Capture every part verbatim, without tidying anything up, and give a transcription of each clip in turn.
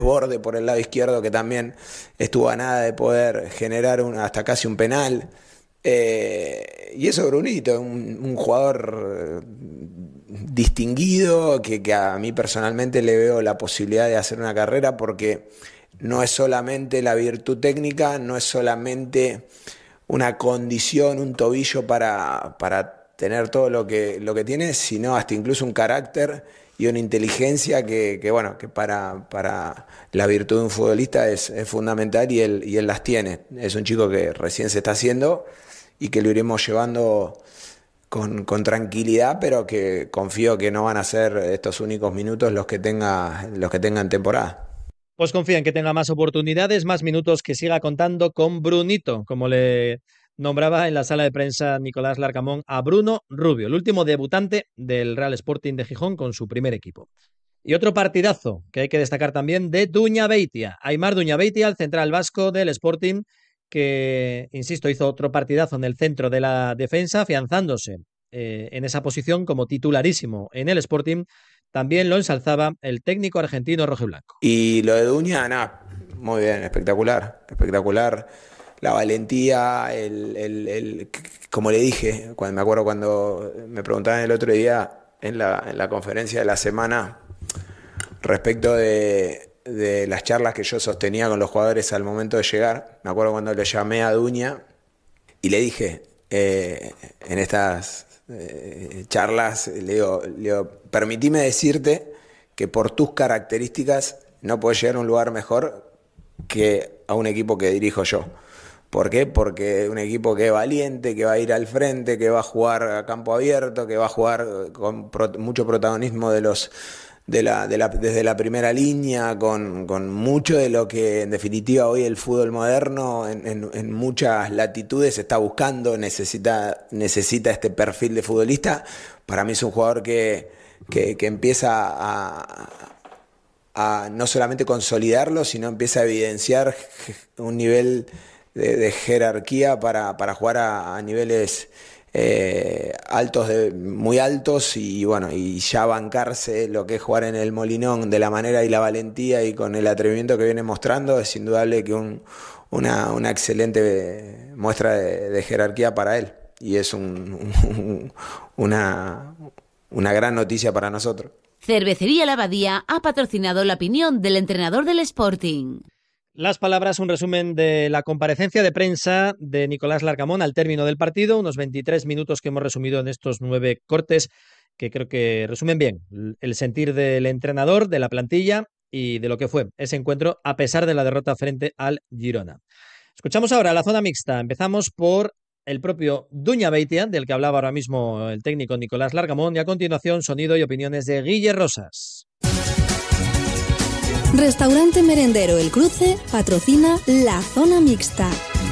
Borde por el lado izquierdo, que también estuvo a nada de poder generar un, hasta casi un penal. Eh, y eso Brunito, un, un jugador distinguido, que, que a mí personalmente le veo la posibilidad de hacer una carrera, porque no es solamente la virtud técnica, no es solamente una condición, un tobillo para, para tener todo lo que, lo que tiene, sino hasta incluso un carácter y una inteligencia que, que bueno, que para, para la virtud de un futbolista es, es fundamental, y él, y él las tiene. Es un chico que recién se está haciendo y que lo iremos llevando con, con tranquilidad, pero que confío que no van a ser estos únicos minutos los que tenga, los que tenga en temporada. Pues confía en que tenga más oportunidades, más minutos, que siga contando con Brunito, como le nombraba en la sala de prensa Nicolás Larcamón a Bruno Rubio, el último debutante del Real Sporting de Gijón con su primer equipo. Y otro partidazo que hay que destacar también de Duñabeitia. Aimar Duñabeitia, el central vasco del Sporting, que, insisto, hizo otro partidazo en el centro de la defensa, afianzándose eh, en esa posición como titularísimo en el Sporting. También lo ensalzaba el técnico argentino rojiblanco. Y lo de Duña, nada, muy bien, espectacular, espectacular. La valentía, el, el, el, como le dije, cuando, me acuerdo cuando me preguntaban el otro día en la, en la conferencia de la semana respecto de, de las charlas que yo sostenía con los jugadores al momento de llegar. Me acuerdo cuando le llamé a Duña y le dije, eh, en estas eh, charlas, le digo, le digo, permitime decirte que por tus características no puedes llegar a un lugar mejor que a un equipo que dirijo yo. ¿Por qué? Porque un equipo que es valiente, que va a ir al frente, que va a jugar a campo abierto, que va a jugar con pro, mucho protagonismo de los de la, de la, desde la primera línea, con, con mucho de lo que en definitiva hoy el fútbol moderno en, en, en muchas latitudes está buscando, necesita, necesita este perfil de futbolista. Para mí es un jugador que, que, que empieza a, a no solamente consolidarlo, sino empieza a evidenciar un nivel de, de jerarquía para, para jugar a, a niveles eh, altos, de, muy altos, y bueno, y ya bancarse lo que es jugar en el Molinón de la manera y la valentía y con el atrevimiento que viene mostrando. Es indudable que un, una, una excelente muestra de, de jerarquía para él, y es un, un, una, una gran noticia para nosotros. Cervecería La Abadía ha patrocinado la opinión del entrenador del Sporting. Las palabras, un resumen de la comparecencia de prensa de Nicolás Larcamón al término del partido, unos veintitrés minutos que hemos resumido en estos nueve cortes, que creo que resumen bien el sentir del entrenador, de la plantilla y de lo que fue ese encuentro a pesar de la derrota frente al Girona. Escuchamos ahora la zona mixta. Empezamos por el propio Duñabeitia, del que hablaba ahora mismo el técnico Nicolás Larcamón, y a continuación sonido y opiniones de Guille Rosas. Restaurante Merendero El Cruce patrocina la zona mixta.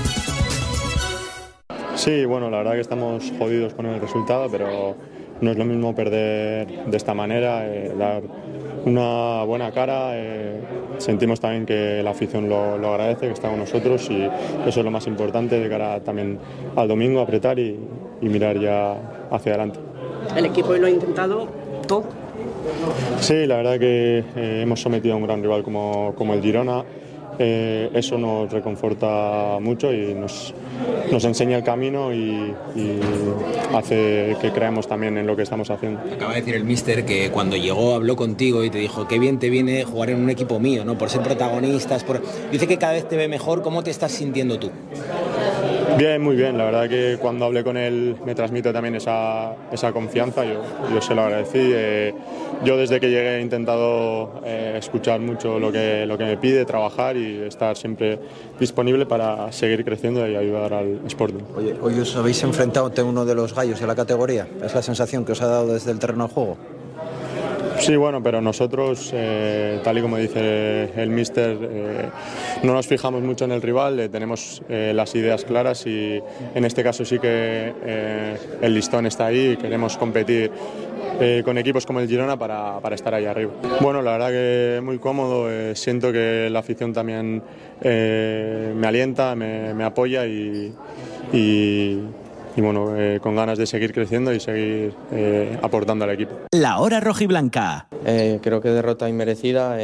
Sí, bueno, la verdad que estamos jodidos con el resultado, pero no es lo mismo perder de esta manera, eh, dar una buena cara. Eh, sentimos también que la afición lo, lo agradece, que está con nosotros, y eso es lo más importante de cara también al domingo, apretar y, y mirar ya hacia adelante. El equipo hoy lo ha intentado todo. Sí, la verdad que eh, hemos sometido a un gran rival como, como el Girona. Eh, eso nos reconforta mucho y nos, nos enseña el camino y, y hace que creamos también en lo que estamos haciendo. Acaba de decir el míster que cuando llegó habló contigo y te dijo qué bien te viene jugar en un equipo mío, ¿no? Por ser protagonistas, por... dice que cada vez te ve mejor. ¿Cómo te estás sintiendo tú? Bien, muy bien. La verdad que cuando hablé con él me transmite también esa, esa confianza. Yo, yo se lo agradecí. Eh, yo desde que llegué he intentado eh, escuchar mucho lo que, lo que me pide, trabajar y estar siempre disponible para seguir creciendo y ayudar al Sporting. Oye, hoy os habéis enfrentado ante uno de los gallos de la categoría. ¿Es la sensación que os ha dado desde el terreno de juego? Sí, bueno, pero nosotros, eh, tal y como dice el míster, eh, no nos fijamos mucho en el rival, eh, tenemos eh, las ideas claras y en este caso sí que eh, el listón está ahí y queremos competir eh, con equipos como el Girona para, para estar ahí arriba. Bueno, la verdad que muy cómodo, eh, siento que la afición también eh, me alienta, me, me apoya y... y Y bueno, eh, con ganas de seguir creciendo y seguir eh, aportando al equipo. La hora rojiblanca. Eh, creo que derrota inmerecida. Eh,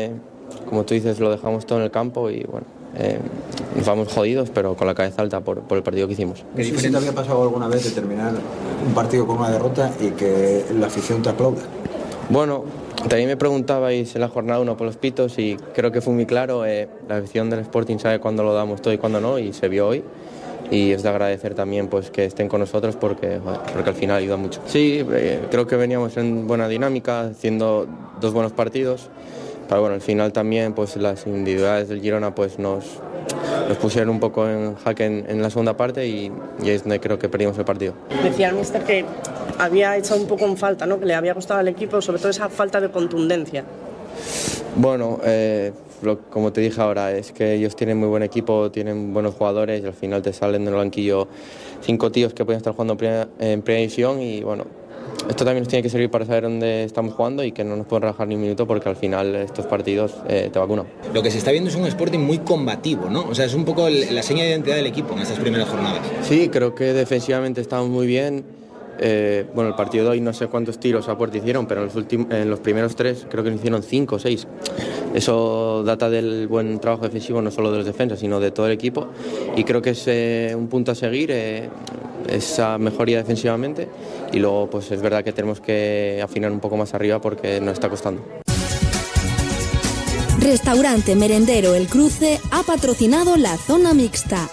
como tú dices, lo dejamos todo en el campo y bueno, eh, nos vamos jodidos, pero con la cabeza alta por, por el partido que hicimos. ¿Qué diferente te había pasado alguna vez de terminar un partido con una derrota y que la afición te aplauda? Bueno, también me preguntabais en la jornada uno por los pitos y creo que fue muy claro, eh, la afición del Sporting sabe cuándo lo damos todo y cuándo no, y se vio hoy. Y es de agradecer también pues, que estén con nosotros porque, porque al final ayuda mucho. Sí, eh, creo que veníamos en buena dinámica, haciendo dos buenos partidos, pero bueno, al final también pues, las individualidades del Girona pues, nos, nos pusieron un poco en jaque en, en la segunda parte y, y es donde creo que perdimos el partido. Decía el míster que había echado un poco en falta, ¿no? Que le había costado al equipo, sobre todo esa falta de contundencia. Bueno, eh, lo, como te dije ahora, es que ellos tienen muy buen equipo, tienen buenos jugadores y al final te salen del banquillo cinco tíos que pueden estar jugando en primera, en primera división y bueno, esto también nos tiene que servir para saber dónde estamos jugando y que no nos pueden rajar ni un minuto porque al final estos partidos eh, te vacunan. Lo que se está viendo es un Sporting muy combativo, ¿no? O sea, es un poco el, la seña de identidad del equipo en estas primeras jornadas. Sí, creo que defensivamente estamos muy bien. Eh, bueno, el partido de hoy no sé cuántos tiros a puerta hicieron, pero en los, últimos, en los primeros tres creo que hicieron cinco o seis. Eso data del buen trabajo defensivo, no solo de los defensas, sino de todo el equipo. Y creo que es eh, un punto a seguir, eh, esa mejoría defensivamente. Y luego, pues es verdad que tenemos que afinar un poco más arriba porque nos está costando. Restaurante Merendero El Cruce ha patrocinado la zona mixta.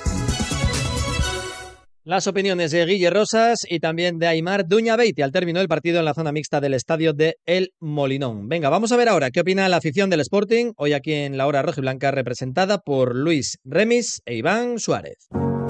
Las opiniones de Guille Rosas y también de Aimar Duñabeiti al término del partido en la zona mixta del estadio de El Molinón. Venga, vamos a ver ahora qué opina la afición del Sporting, hoy aquí en la hora rojiblanca, representada por Luis Remis e Iván Suárez.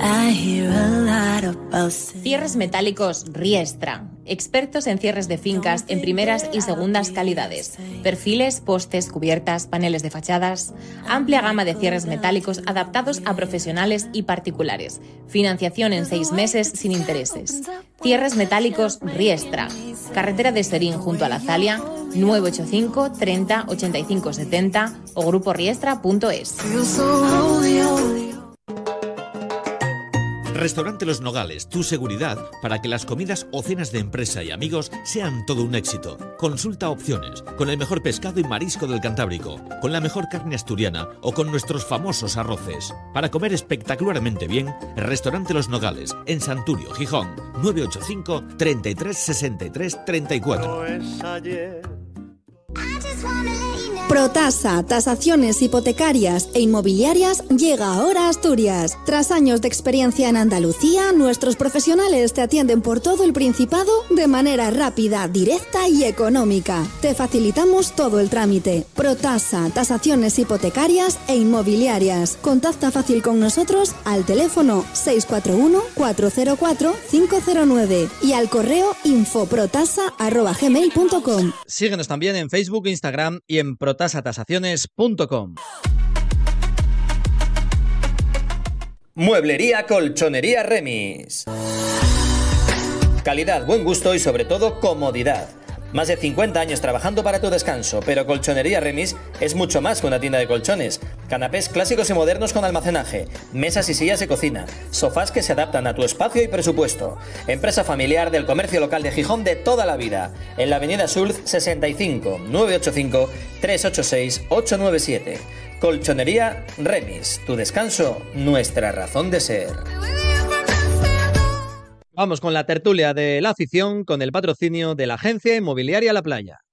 Cierres metálicos Riestra. Expertos en cierres de fincas en primeras y segundas calidades. Perfiles, postes, cubiertas, paneles de fachadas. Amplia gama de cierres metálicos adaptados a profesionales y particulares. Financiación en seis meses sin intereses. Cierres metálicos Riestra. Carretera de Serín junto a la Zalia, nueve ocho cinco, treinta, ochenta y cinco setenta o grupo riestra punto es. Restaurante Los Nogales, tu seguridad para que las comidas o cenas de empresa y amigos sean todo un éxito. Consulta opciones, con el mejor pescado y marisco del Cantábrico, con la mejor carne asturiana o con nuestros famosos arroces. Para comer espectacularmente bien, Restaurante Los Nogales, en Santurio, Gijón, nueve ocho cinco, treinta y tres, sesenta y tres, treinta y cuatro. Protasa, tasaciones hipotecarias e inmobiliarias, llega ahora a Asturias. Tras años de experiencia en Andalucía, nuestros profesionales te atienden por todo el Principado de manera rápida, directa y económica. Te facilitamos todo el trámite. Protasa, tasaciones hipotecarias e inmobiliarias. Contacta fácil con nosotros al teléfono seis cuatro uno, cuatro cero cuatro, cinco cero nueve y al correo infoprotasa arroba gmail punto com. Síguenos también en Facebook, Instagram y en protasa tasaciones punto com. Mueblería Colchonería Remis. Calidad, buen gusto y sobre todo comodidad. Más de cincuenta años trabajando para tu descanso, pero Colchonería Remis es mucho más que una tienda de colchones. Canapés clásicos y modernos con almacenaje, mesas y sillas de cocina, sofás que se adaptan a tu espacio y presupuesto. Empresa familiar del comercio local de Gijón de toda la vida. En la avenida Sulz sesenta y cinco, nueve ocho cinco, tres ocho seis, ocho nueve siete. Colchonería Remis, tu descanso, nuestra razón de ser. Vamos con la tertulia de la afición con el patrocinio de la agencia inmobiliaria La Playa.